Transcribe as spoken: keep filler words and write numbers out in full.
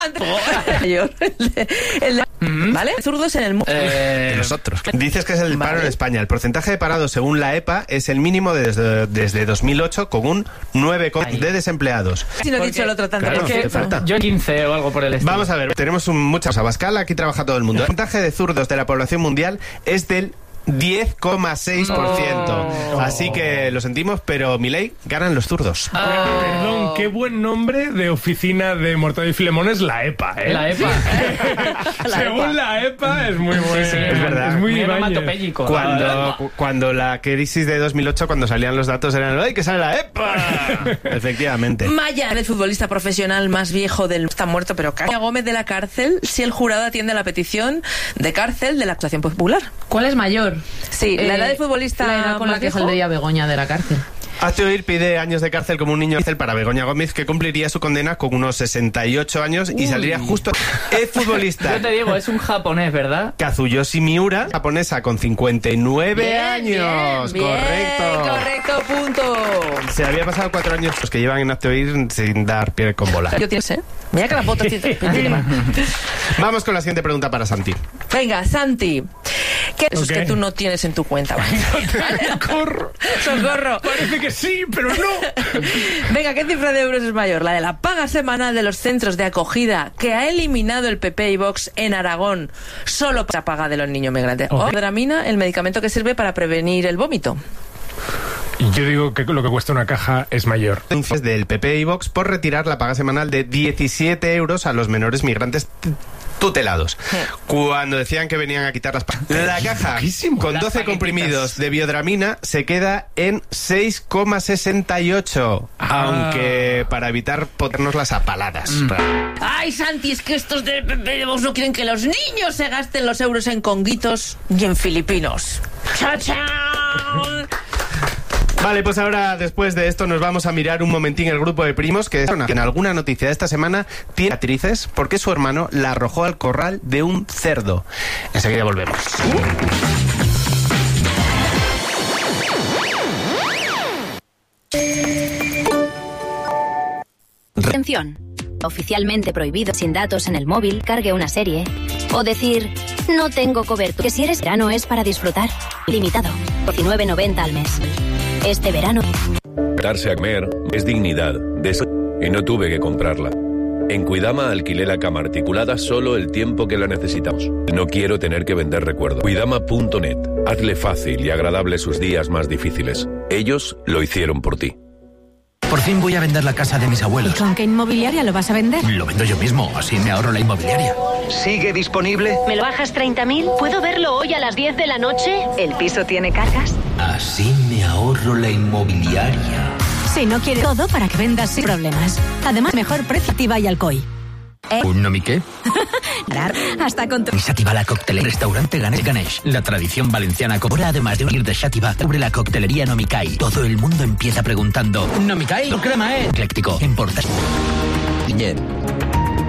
mayor. El de, el de, ¿vale? Zurdos en el mundo. Eh, nosotros. Dices que es el paro vale. en España. El porcentaje de parados según la E P A es el mínimo desde, desde dos mil ocho, con un nueve por ciento de desempleados. Si no he dicho el otro tanto. Claro, que falta. Yo quince o algo por el estilo. Vamos a ver, tenemos un, muchas. Abascal, aquí trabaja todo el mundo. El porcentaje de zurdos de la población mundial es del diez coma seis por ciento. Oh. Así que lo sentimos, pero Milei, ganan los zurdos. Oh. Perdón, qué buen nombre de oficina de Mortadelo y Filemón es la E P A, ¿eh? La E P A. la Según E P A. La E P A es muy bueno. Sí, sí, es verdad. Es muy, muy onomatopéyico. Cuando, cuando la crisis de dos mil ocho, cuando salían los datos, eran ¡ay, que sale la E P A! Efectivamente. Maya, el futbolista profesional más viejo del... Está muerto, pero casi. Gómez de la cárcel si el jurado atiende la petición de cárcel de la acusación popular. ¿Cuál es mayor? Sí, la edad de futbolista la edad con la que viejo? saldría Begoña de la cárcel. Hazte oír pide años de cárcel como un niño para Begoña Gómez, que cumpliría su condena con unos sesenta y ocho años y Uy. saldría justo. El futbolista. Yo te digo, es un japonés, ¿verdad? Kazuyoshi Miura, japonesa con cincuenta y nueve bien, años. Bien, correcto. Bien, correcto, punto. Se había pasado cuatro años los que llevan en Hazte oír sin dar pie con bola. Yo tienes, ¿eh? Mira que la foto tiene. Vamos con la siguiente pregunta para Santi. Venga, Santi. ¿Qué es okay. que tú no tienes en tu cuenta? ¡Socorro! ¡Socorro! Parece que sí, pero no. Venga, ¿qué cifra de euros es mayor? La de la paga semanal de los centros de acogida que ha eliminado el P P y Vox en Aragón solo para la paga de los niños migrantes. Okay. O Dramina, el medicamento que sirve para prevenir el vómito. Yo digo que lo que cuesta una caja es mayor. Del P P y Vox por retirar la paga semanal de diecisiete euros a los menores migrantes tutelados. Cuando decían que venían a quitar las pagas. La caja con doce comprimidos de biodramina se queda en seis coma sesenta y ocho. Ah. Aunque para evitar ponernos las apaladas. Mm. Ay, Santi, es que estos de P P y Vox no quieren que los niños se gasten los euros en conguitos y en filipinos. ¡Chao, chao! Vale, pues ahora, después de esto, nos vamos a mirar un momentín el grupo de primos que en alguna noticia de esta semana tiene actrices porque su hermano la arrojó al corral de un cerdo. Enseguida volvemos. Atención. Oficialmente prohibido sin datos en el móvil, cargue una serie. O decir, no tengo cobertura. Que si eres verano es para disfrutar. Limitado. diecinueve noventa al mes. Este verano. Darse a comer es dignidad. De eso, y no tuve que comprarla. En Cuidama alquilé la cama articulada solo el tiempo que la necesitamos. No quiero tener que vender recuerdos. Cuidama punto net. Hazle fácil y agradable sus días más difíciles. Ellos lo hicieron por ti. Por fin voy a vender la casa de mis abuelos. ¿Y con qué inmobiliaria lo vas a vender? Lo vendo yo mismo, así me ahorro la inmobiliaria. ¿Sigue disponible? ¿Me lo bajas treinta mil? ¿Puedo verlo hoy a las diez de la noche? ¿El piso tiene cargas? Así me ahorro la inmobiliaria. Si no quieres todo para que vendas sin problemas. Además, mejor precio Activa y Alcoy. ¿Eh? ¿Un nomi qué? Hasta con tu... Iniciativa la coctelería. Restaurante Ganesh Ganesh. La tradición valenciana cobra además de unir de Xàtiva sobre la coctelería Nomikai. Todo el mundo empieza preguntando ¿Nomikai? Tu crema, eh. Ecléctico. En Portas. Piñer.